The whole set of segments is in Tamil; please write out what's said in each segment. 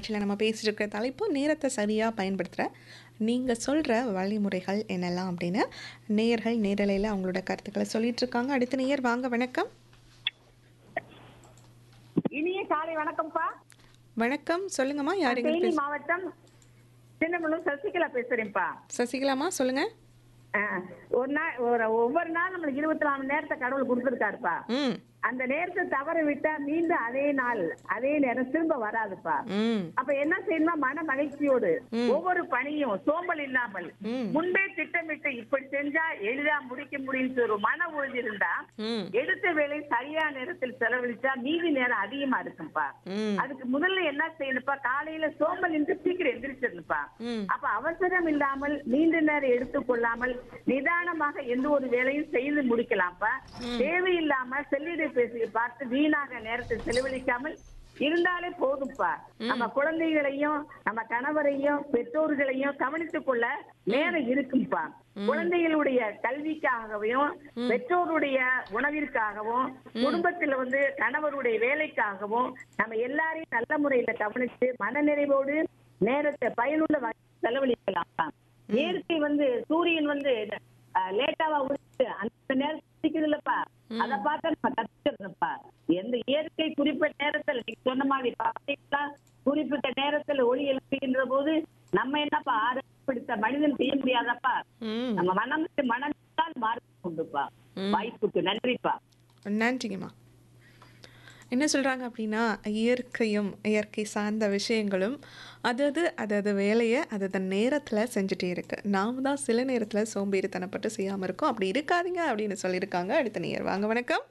நிகழ்ச்சியில் நம்ம பேசிட்டு இருக்கிற தலைப்பு நேரத்தை சரியாக பயன்படுத்துகிற நீங்கள் சொல்கிற வழிமுறைகள் என்னெல்லாம் அப்படின்னு நேயர்கள் நேரலையில் அவங்களோட கருத்துக்களை சொல்லிட்டு இருக்காங்க. அடுத்த நேயர் வாங்க. வணக்கம். இனிய காலை வணக்கம்ப்பா. வணக்கம், சொல்லுங்கம்மா. நான் யாருங்க தேனி மாவட்டம் சின்னமனூர் சசிகலா பேசுறேன்ப்பா. சசிகலாமா, சொல்லுங்க. ஒவ்வொரு நாள் நம்மளுக்கு 24 மணி நேரத்தை கடவுள் கொடுத்துருக்காருப்பா. ம் அந்த நேரத்தை தவற விட்டா மீண்டும் அதே நாள் அதே நேரம் திரும்ப வராதுப்பா. ம் அப்ப என்ன செய்யணுமா, மன மகிழ்ச்சியோடு ஒவ்வொரு பணியும் சோம்பல் இல்லாமல் ம் முன்பே திட்டமிட்டு இப்படி செஞ்சா எளிதா முடிக்க முடியும் ஒரு மன உறுதி இருந்தா ம் எடுத்த வேலை சரியான நேரத்தில் செலவழிச்சா மீதி நேரம் அதிகமா இருக்கும்பா. ம் அதுக்கு முதல்ல என்ன செய்யணும்ப்பா, காலையில சோம்பல் இருந்து சீக்கிரம் எந்திரிச்சிடணும்ப்பா. ம் அப்ப அவசரம் இல்லாமல் நீண்ட நேரம் எடுத்துக்கொள்ளாமல் நிதானமாக எந்த ஒரு வேலையும் செய்து முடிக்கலாம்ப்பா. தேவையில்லாம செல்லிடை பேசி பார்த்து வீணாக நேரத்தை செலவழிக்காமல் இருந்தாலே போதும்ப்பா. நம்ம குழந்தைகளையும் நம்ம கணவரையும் பெற்றோர்களையும் கவனித்துக் கொள்ள நேரம் இருக்கும்பா. குழந்தைகளுடைய கல்விக்காகவும் பெற்றோருடைய உணவிற்காகவும் குடும்பத்துல கணவருடைய வேலைக்காகவும் நம்ம எல்லாரையும் நல்ல முறையில கவனித்து மனநிறைவோடு நேரத்தை பயனுள்ள செலவழிக்கலாம். இயற்கை சூரியன் லேட்டாவா உதித்து அந்த நேரத்தை இல்லப்பா, அதை பார்த்து நம்ம கத்துக்கிறதுப்பா. எந்த இயற்கை குறிப்பிட்ட நேரத்துல நீங்க சொன்ன மாதிரி குறிப்பிட்ட நேரத்துல ஒளி எழுப்புகின்ற போது நம்ம என்னப்பா ஆரோக்கியப்படுத்த மனிதன் செய்ய முடியாதப்பா. நம்ம மனத்தால் மார்க்கம் உண்டுப்பா. வாய்ப்புக்கு நன்றிப்பா. நன்றிங்கம்மா. என்ன சொல்கிறாங்க அப்படின்னா, இயற்கையும் இயற்கை சார்ந்த விஷயங்களும் அதது வேலையை அதது நேரத்தில் செஞ்சுட்டே இருக்கு. நாம் தான் சில நேரத்தில் சோம்பேறித்தனப்பட்டு செய்யாமல் இருக்கோம். அப்படி இருக்காதீங்க அப்படின்னு சொல்லியிருக்காங்க. அடுத்த நேயர் வாங்க. வணக்கம்.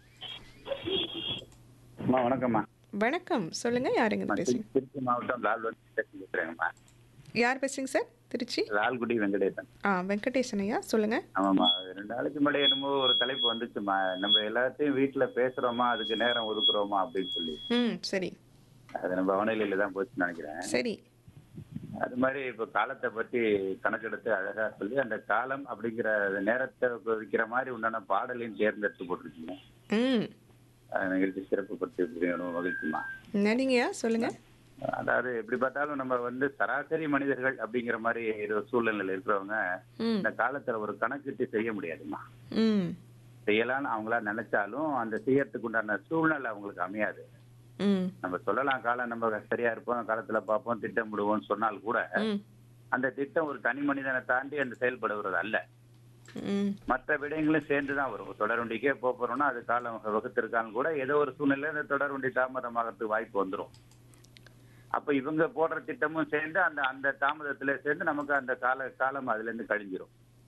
வணக்கம்மா. வணக்கம், சொல்லுங்க. யாருங்க பேசுங்க? திருச்சி மாவட்டம் லால்குடி பேசுறேங்கம்மா. யார் பேசுங்க சார்? திருச்சி லால்குடி வெங்கடேசன். வெங்கடேசன் ஐயா, சொல்லுங்க. ஆமாம்மா, 2 நாளைக்கு முன்னாடி என்னமோ ஒரு தலைப்பு வந்துச்சுமா, நம்ம எல்லாத்தையும் வீட்டுல பேசுறோமா அதுக்கு நேரம் ஒதுக்குறோமா அப்படின்னு சொல்லி. சரி. அது நம்ம வானிலையில தான் போச்சுன்னு நினைக்கிறேன். சரி. அது மாதிரி இப்ப காலத்தை பத்தி கணக்கெடுத்து அழகா சொல்லி அந்த காலம் அப்படிங்கிற நேரத்தை ஒதுக்கிற மாதிரி உண்டான பாடலையும் தேர்ந்தெடுத்து போட்டிருக்கீங்க. நிகழ்ச்சி சிறப்பு பற்றி மகிழ்ச்சிமா. நன்றிங்கய்யா, சொல்லுங்க. அதாவது எப்படி பார்த்தாலும் நம்ம சராசரி மனிதர்கள் அப்படிங்கிற மாதிரி ஒரு சூழ்நிலையில இருக்கிறவங்க இந்த காலத்துல ஒரு கணக்கிட்டு செய்ய முடியாதுமா. செய்யலாம்னு அவங்களா நினைச்சாலும் அந்த செய்யறதுக்கு உண்டான சூழ்நிலை அவங்களுக்கு அமையாது. நம்ம சொல்லலாம் காலம் நம்ம சரியா இருப்போம், காலத்துல பார்ப்போம், திட்டமிடுவோம்னு சொன்னால் கூட அந்த திட்டம் ஒரு தனி மனிதனை தாண்டி அந்த செயல்படுவது அல்ல. மற்ற விடயங்களும் சேர்ந்துதான் வரும். தொடர்வண்டிக்கே போறோம்னா அது காலம் வகுத்திருக்காலும் கூட ஏதோ ஒரு சூழ்நிலை அந்த தொடர்வண்டி தாமதமாகறதுக்கு வாய்ப்பு வந்துடும். அப்ப இவங்க போடுற திட்டமும் சேர்ந்து அந்த அந்த தாமதத்துல சேர்ந்து நமக்கு அந்த காலம் அதுல இருந்து கழிஞ்சிரும்.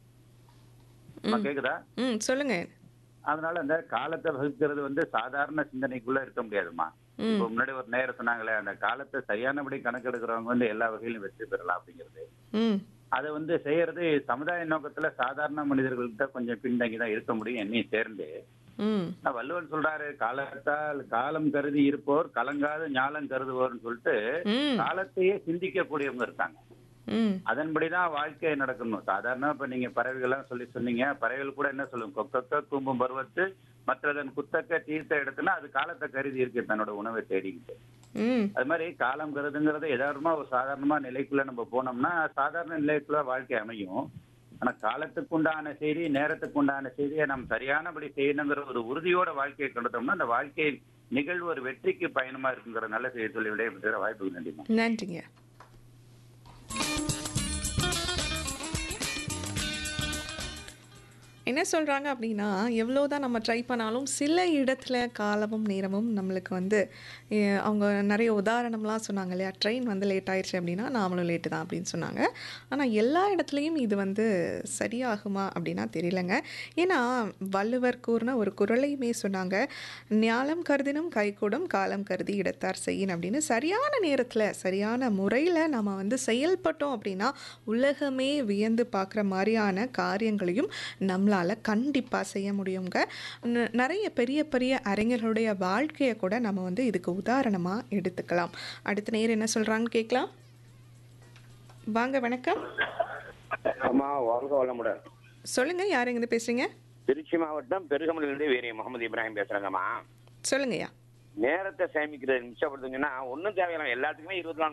கேக்குதா? சொல்லுங்க. அதனால அந்த காலத்தை வகுக்கிறது சாதாரண சிந்தனைக்குள்ள இருக்க முடியாதுமா. இப்ப முன்னாடி ஒரு நேரம் சொன்னாங்களே, அந்த காலத்தை சரியானபடி கணக்கெடுக்கிறவங்க எல்லா வகையிலும் வெற்றி பெறலாம் அப்படிங்கிறது. அதை செய்யறது சமுதாய நோக்கத்துல சாதாரண மனிதர்கள்ட்ட கொஞ்சம் பின்தங்கிதான் இருக்க முடியும். என்னையும் சேர்ந்து வள்ளுவன் சொல்றாரு, காலம் கருதி இருப்போர் கலங்காத ஞாலம் கருதுவோர்னு சொல்லிட்டு காலத்தையே சிந்திக்க கூடியவங்க இருக்காங்க. அதன்படிதான் வாழ்க்கை நடக்கணும். சாதாரண இப்ப நீங்க பறவைகள் சொன்னீங்க, பறவைகள் கூட என்ன சொல்லுங்க, கொக்கக்க கூம்பும் பருவத்து மற்றதன் குத்தக்க தீர்த்த இடத்துல அது காலத்தை கருதி இருக்கு தன்னோட உணவை தேடிக்கிட்டு. அது மாதிரி காலம் கருதுங்கிறது எதார்த்தமா ஒரு சாதாரணமா நிலைக்குள்ள நம்ம போனோம்னா சாதாரண நிலைக்குள்ள வாழ்க்கை அமையும். ஆனா காலத்துக்கு உண்டான செய்தி, நேரத்துக்கு உண்டான செய்தியை நம்ம சரியானபடி செய்யணுங்கிற ஒரு உறுதியோட வாழ்க்கையை கண்டோம்னா அந்த வாழ்க்கை நிகழ்வு ஒரு வெற்றிக்கு பயணமா இருக்குங்கிற நல்ல செய்தி சொல்லி விட வாய்ப்புக்கு நன்றிமா. நன்றிங்க. என்ன சொல்கிறாங்க அப்படின்னா, எவ்வளோதான் நம்ம ட்ரை பண்ணாலும் சில இடத்துல காலமும் நேரமும் நம்மளுக்கு அவங்க நிறைய உதாரணம்லாம் சொன்னாங்க இல்லையா. ட்ரெயின் லேட் ஆயிடுச்சு அப்படின்னா நாமளும் லேட்டு தான் அப்படின்னு சொன்னாங்க. ஆனால் எல்லா இடத்துலையும் இது சரியாகுமா அப்படின்னா தெரியலங்க. ஏன்னா வள்ளுவர் கூறின ஒரு குறளையுமே சொன்னாங்க, ஞாலம் கருதினும் கைகூடும் காலம் கருதி இடத்தார் செய்யின் அப்படின்னு. சரியான நேரத்தில் சரியான முறையில் நம்ம செயல்பட்டோம் அப்படின்னா உலகமே வியந்து பார்க்குற மாதிரியான காரியங்களையும் நம்மளால் கண்டிப்பாக செய்ய முடியுங்க. நிறைய பெரிய பெரிய அறிஞர்களுடைய வாழ்க்கையை கூட நம்ம இதுக்கு உதாரணமாக எடுத்துக்கலாம். அடுத்த நேரம் என்ன சொல்கிறான்னு கேட்கலாம். வாங்க. வணக்கம். சொல்லுங்க. யார் எங்க பேசுறீங்க? திருச்சி மாவட்டம் பெருகமலிலிருந்து வீரிய முகமது இப்ராஹிம் பேசுறாங்கம்மா. சொல்லுங்கய்யா. நேரத்தை சேமிக்கிறது மிச்சப்படுத்துங்கன்னா ஒன்றும் தேவையில்லை, எல்லாத்துக்குமே 24